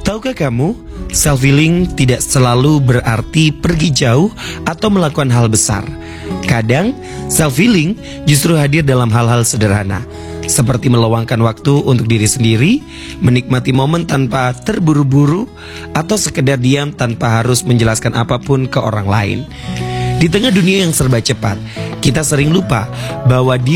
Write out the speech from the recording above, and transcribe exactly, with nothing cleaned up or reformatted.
Tahukah kamu, self-healing tidak selalu berarti pergi jauh atau melakukan hal besar. Kadang, self-healing justru hadir dalam hal-hal sederhana, seperti meluangkan waktu untuk diri sendiri, menikmati momen tanpa terburu-buru, atau sekedar diam tanpa harus menjelaskan apapun ke orang lain. Di tengah dunia yang serba cepat, kita sering lupa bahwa diri